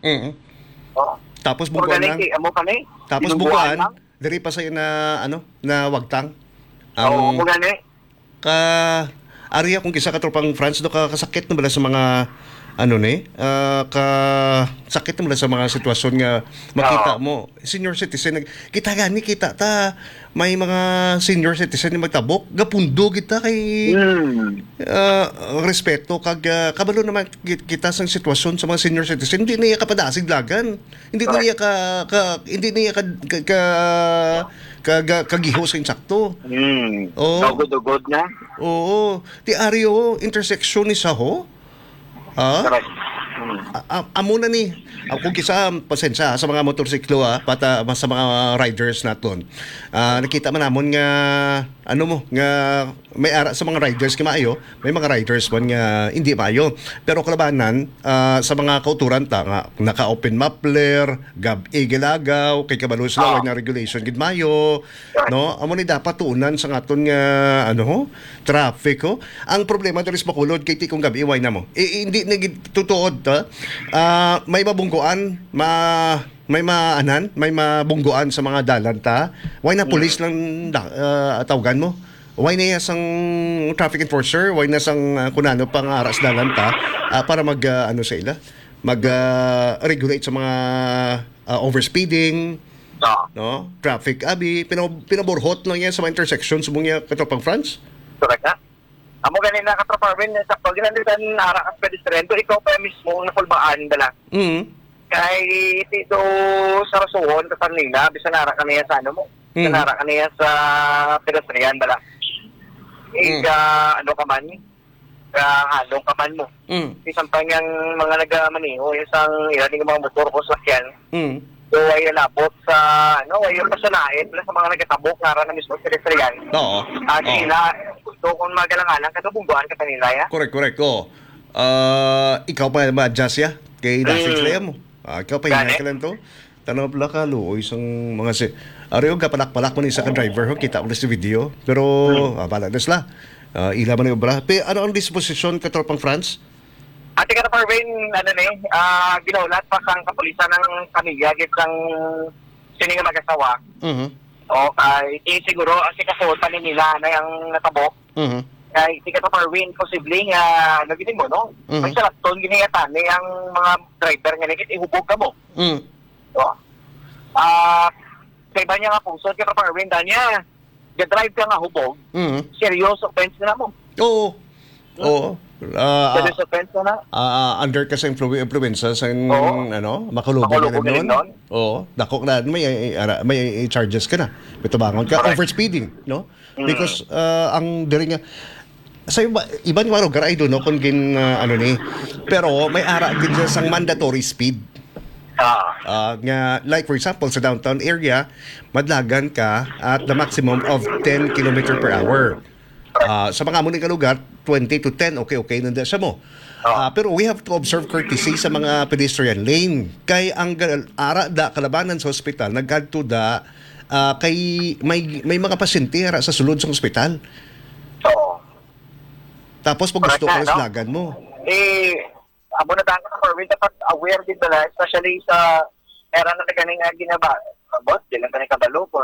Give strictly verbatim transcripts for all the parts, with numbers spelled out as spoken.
Mm. Oh. Tapos bukuan lang. Amo kani. Tapos bukuan, diri pa sa na ano, na wagtang. Ang oh, mo gani. Ka Ariya kung kisa ka tropang France do ka kasakit na bala sa mga ano ni uh, ka sakit na bala sa mga sitwasyon nga makita mo senior citizen kita gani kita ta may mga senior citizen na magtabok gapundo kita kay mm. uh, respeto kag uh, kabalo naman kita sa sitwasyon sa mga senior citizen hindi niya kapadasig lagan hindi right. niya ka, ka hindi niya ka, ka, ka kag kagiho sa insakto. Mm. Oh. Dugod-dugod na. Oo. Ti Ario intersection ni Saho. Ha? Correct. Amo na ni ako kisa pasensya sa mga motorsiklo ha pata sa mga riders naton. Uh, nakita man namon nga ano mo nga may ara sa mga riders nga maayo, may mga riders man nga hindi maayo. Pero kalabanan uh, sa mga kauturan ta nga naka-open muffler, gab igilagaw kay kabalo sila oh. nga regulation gid maayo, no? Amo ni dapat tuunan sa ngaton nga ano ho, traffic ho. Ang problema diri sa Bacolod kay ti kung gabi way na mo. E, hindi na tutuod ta. Uh, may mabungguan, ma may maanan, may mabungguan sa mga dalan ta. Why na police lang uh, tawagan mo? Why na sang traffic enforcer? Why na sang uh, kunano pang aras dalan ta uh, para mag uh, ano sa ila? Mag uh, regulate sa mga uh, overspeeding, no? Traffic abi, pinab pinaborhot lang yan sa mga intersections mo niya katropang France. Correct na. Amo ganin na katroparmin sa pag ginanditan ara as pedestrian do ikaw pa mismo na fulbaan dala. Mm. Kay dito sa Rasuon sa Manila bisan ara kaniya sa ano mo. Mm. Ara kaniya sa pedestrian dala. Mm. Ika ano ka man? Ka halong ka man mo. Mm. Isang panyang mga nagamaniho isang ilang mga motor ko sakyan. Mm. So ay nalabot sa ano ay yung pasanain sa mga nagatabok nga na mismo sa pedestrian. Oo. At sila gusto kung magalangalan katubungguan ka kanila ya. Correct, correct. Oh. Uh, ikaw pa ma-adjust ya kay dasig sila mo. Uh, ikaw pa hinay ka lang to. Tanaw pala ka luoy isang mga si Ariyo gapalak-palak man isa ka driver ho kita ulit sa video. Pero hmm. ah, bala desla. Uh, ila man yung obra. Pe ano ang disposition katropang France? Ate ka na parwain, ano ni, uh, ginaulat pa sang kapulisan ng pamilya, git sang sininga mag-asawa. Uh-huh. O, kay, eh, siguro, kasi kasuotan ni nila na yung natabok. Uh-huh. Kay, iti ka na parwain, posibleng, uh, nagiging mo, no? Uh-huh. May salapton, ginayatan ni ang mga driver nga nagit, ihubog ka mo. Uh-huh. So, ah, uh, sa iba niya nga puso, ka na parwain, danya, ga-drive ka nga hubog, uh-huh. serious offense na mo. Oo. Oo. Uh, Serious offense na na. Uh, under kasi influ influenza sa ano, makulubog na noon. Oo, dako na may uh, may charges ka na. Bitabangon ka over speeding, no? Mm. Because uh, ang diri nga sa iba, iba ni lugar ay do no kung gin uh, ano ni. Pero may ara gid sang mandatory speed. Ah. Uh, nga like for example sa downtown area, madlagan ka at the maximum of ten kilometers per hour. Uh, sa mga muning lugar, twenty to ten, okay-okay nanda siya mo. Uh, pero we have to observe courtesy sa mga pedestrian lane. Kay ang ara da kalabanan sa ospital, nagkadto da uh, kay may may mga pasyente ara sa sulod sa ospital. Oo. Tapos pag gusto ka lagan mo. Eh, amo na tanong for we dapat aware din na especially sa era na naganing ginaba. Boss, dilan ka kabalo kung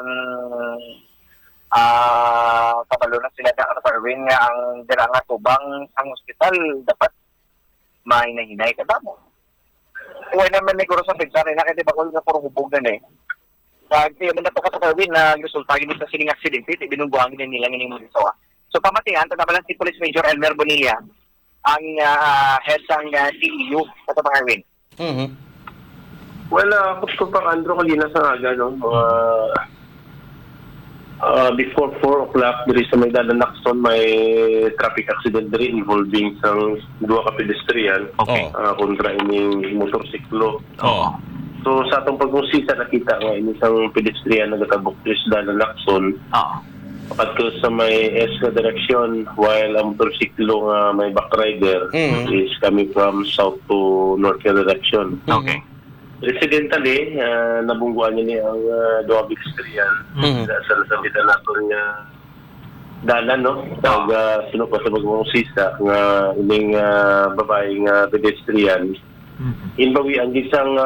ah uh, kabalo na sila na Erwin nga ang dira nga tubang ang ospital dapat may nahinay ka mo. Uy naman siguro sa pigsa na kay di ba kung na puro hubog na eh. Pag di man nato ka Erwin na resulta gid sa sining aksidente binungguan gid nila ning mga sawa. So pamatihan ta na si Police Major Elmer Bonilla ang uh, head sang uh, C E U sa Erwin. Mhm. Well, uh, gusto pang Andro kanina sa aga no. Uh, Uh, before four o'clock, there is sa may dalan Nakson, may traffic accident there involving sang dua ka pedestrian okay. uh, kontra ining motorsiklo. Oh. So sa atong pagkonsisa nakita nga ini sang pedestrian nagatabok sa dalan Nakson. Oh. Pagka sa may east direction while ang motorsiklo nga may back rider mm-hmm. is coming from south to north direction. Okay. Residentally, uh, nabungguan niya niya ang uh, dua pedestrian mm-hmm. sa nasabitan nato niya dalan, no? Tawag uh, sino pa sa pagkonsisa nga ining uh, babaeng uh, pedestrian. Mm-hmm. Inbawi ang gisang uh,